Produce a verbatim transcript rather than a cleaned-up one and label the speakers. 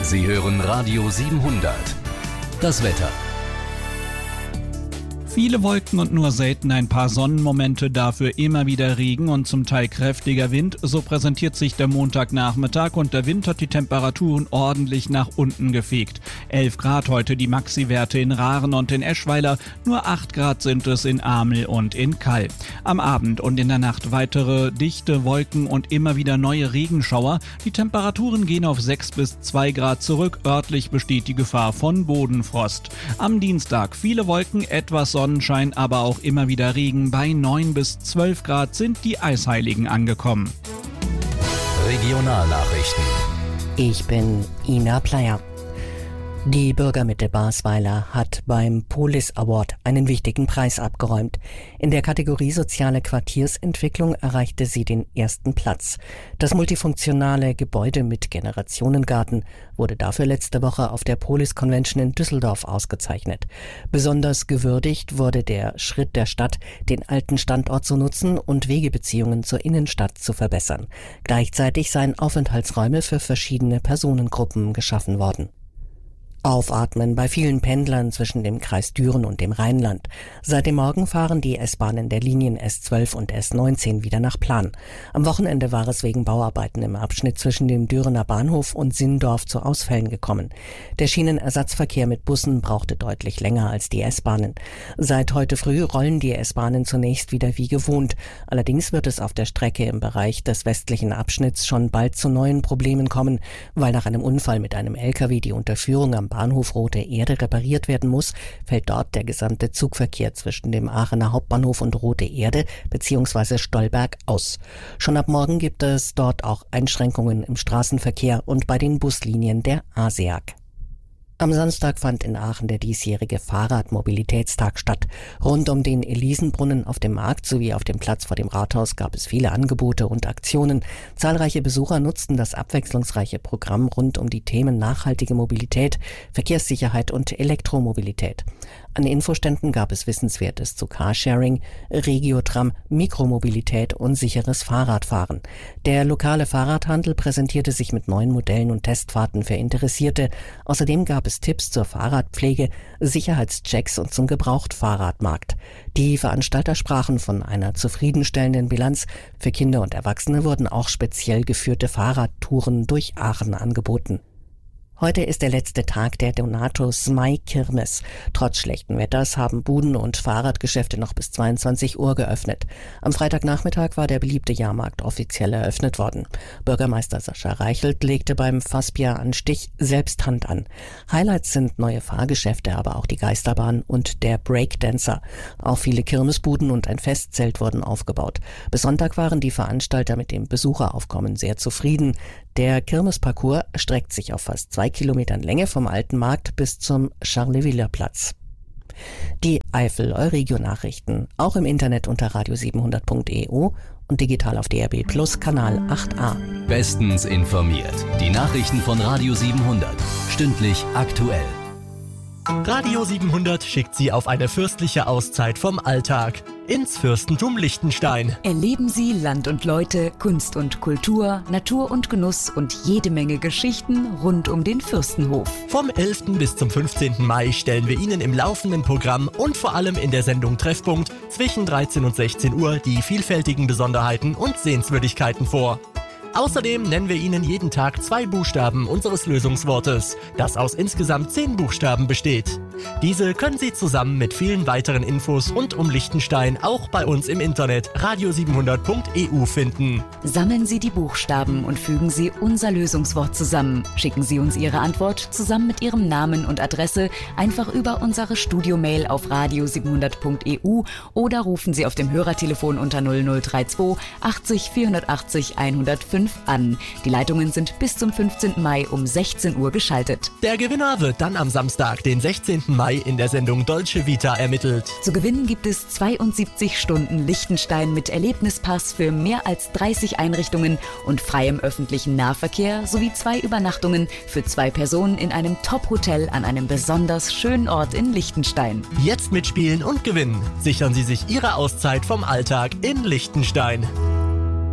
Speaker 1: Sie hören Radio siebenhundert. Das Wetter.
Speaker 2: Viele Wolken und nur selten ein paar Sonnenmomente, dafür immer wieder Regen und zum Teil kräftiger Wind. So präsentiert sich der Montagnachmittag und der Wind hat die Temperaturen ordentlich nach unten gefegt. elf Grad heute die Maxi-Werte in Rahren und in Eschweiler, nur acht Grad sind es in Amel und in Kall. Am Abend und in der Nacht weitere dichte Wolken und immer wieder neue Regenschauer. Die Temperaturen gehen auf sechs bis zwei Grad zurück, örtlich besteht die Gefahr von Bodenfrost. Am Dienstag viele Wolken, etwas Sonne. Sonnenschein, aber auch immer wieder Regen. Bei neun bis zwölf Grad sind die Eisheiligen angekommen.
Speaker 1: Regionalnachrichten.
Speaker 3: Ich bin Ina Pleyer. Die Bürgermitte Basweiler hat beim Polis Award einen wichtigen Preis abgeräumt. In der Kategorie Soziale Quartiersentwicklung erreichte sie den ersten Platz. Das multifunktionale Gebäude mit Generationengarten wurde dafür letzte Woche auf der Polis Convention in Düsseldorf ausgezeichnet. Besonders gewürdigt wurde der Schritt der Stadt, den alten Standort zu nutzen und Wegebeziehungen zur Innenstadt zu verbessern. Gleichzeitig seien Aufenthaltsräume für verschiedene Personengruppen geschaffen worden. Aufatmen bei vielen Pendlern zwischen dem Kreis Düren und dem Rheinland. Seit dem Morgen fahren die S-Bahnen der Linien S zwölf und S neunzehn wieder nach Plan. Am Wochenende war es wegen Bauarbeiten im Abschnitt zwischen dem Dürener Bahnhof und Sinndorf zu Ausfällen gekommen. Der Schienenersatzverkehr mit Bussen brauchte deutlich länger als die S-Bahnen. Seit heute früh rollen die S-Bahnen zunächst wieder wie gewohnt. Allerdings wird es auf der Strecke im Bereich des westlichen Abschnitts schon bald zu neuen Problemen kommen, weil nach einem Unfall mit einem L K W die Unterführung am Bahnhof Rote Erde repariert werden muss, fällt dort der gesamte Zugverkehr zwischen dem Aachener Hauptbahnhof und Rote Erde bzw. Stolberg aus. Schon ab morgen gibt es dort auch Einschränkungen im Straßenverkehr und bei den Buslinien der A S E A G. Am Samstag fand in Aachen der diesjährige Fahrradmobilitätstag statt. Rund um den Elisenbrunnen auf dem Markt sowie auf dem Platz vor dem Rathaus gab es viele Angebote und Aktionen. Zahlreiche Besucher nutzten das abwechslungsreiche Programm rund um die Themen nachhaltige Mobilität, Verkehrssicherheit und Elektromobilität. An Infoständen gab es Wissenswertes zu Carsharing, Regiotram, Mikromobilität und sicheres Fahrradfahren. Der lokale Fahrradhandel präsentierte sich mit neuen Modellen und Testfahrten für Interessierte. Außerdem gab es Tipps zur Fahrradpflege, Sicherheitschecks und zum Gebrauchtfahrradmarkt. Die Veranstalter sprachen von einer zufriedenstellenden Bilanz. Für Kinder und Erwachsene wurden auch speziell geführte Fahrradtouren durch Aachen angeboten. Heute ist der letzte Tag der Donatus Mai Kirmes. Trotz schlechten Wetters haben Buden und Fahrradgeschäfte noch bis zweiundzwanzig Uhr geöffnet. Am Freitagnachmittag war der beliebte Jahrmarkt offiziell eröffnet worden. Bürgermeister Sascha Reichelt legte beim Fassbier an Stich selbst Hand an. Highlights sind neue Fahrgeschäfte, aber auch die Geisterbahn und der Breakdancer. Auch viele Kirmesbuden und ein Festzelt wurden aufgebaut. Bis Sonntag waren die Veranstalter mit dem Besucheraufkommen sehr zufrieden. Der Kirmesparcours streckt sich auf fast zwei Kilometern Länge vom Alten Markt bis zum Charleviller-Platz. Die Eifel-Euregio-Nachrichten, auch im Internet unter radio siebenhundert punkt e u und digital auf D R B Plus Kanal acht a.
Speaker 1: Bestens informiert. Die Nachrichten von Radio siebenhundert. Stündlich aktuell.
Speaker 4: Radio siebenhundert schickt Sie auf eine fürstliche Auszeit vom Alltag ins Fürstentum Liechtenstein.
Speaker 5: Erleben Sie Land und Leute, Kunst und Kultur, Natur und Genuss und jede Menge Geschichten rund um den Fürstenhof.
Speaker 4: Vom elften bis zum fünfzehnten Mai stellen wir Ihnen im laufenden Programm und vor allem in der Sendung Treffpunkt zwischen dreizehn und sechzehn Uhr die vielfältigen Besonderheiten und Sehenswürdigkeiten vor. Außerdem nennen wir Ihnen jeden Tag zwei Buchstaben unseres Lösungswortes, das aus insgesamt zehn Buchstaben besteht. Diese können Sie zusammen mit vielen weiteren Infos rund um Liechtenstein auch bei uns im Internet radio siebenhundert punkt e u finden.
Speaker 5: Sammeln Sie die Buchstaben und fügen Sie unser Lösungswort zusammen. Schicken Sie uns Ihre Antwort zusammen mit Ihrem Namen und Adresse einfach über unsere Studiomail auf radio siebenhundert punkt e u oder rufen Sie auf dem Hörertelefon unter null null drei zwei achtzig vierhundertachtzig hundertfünf an. Die Leitungen sind bis zum fünfzehnten Mai um sechzehn Uhr geschaltet.
Speaker 4: Der Gewinner wird dann am Samstag, den sechzehnten Mai, in der Sendung Dolce Vita ermittelt.
Speaker 5: Zu gewinnen gibt es zweiundsiebzig Stunden Liechtenstein mit Erlebnispass für mehr als dreißig Einrichtungen und freiem öffentlichen Nahverkehr sowie zwei Übernachtungen für zwei Personen in einem Top-Hotel an einem besonders schönen Ort in Liechtenstein.
Speaker 4: Jetzt mitspielen und gewinnen. Sichern Sie sich Ihre Auszeit vom Alltag in Liechtenstein.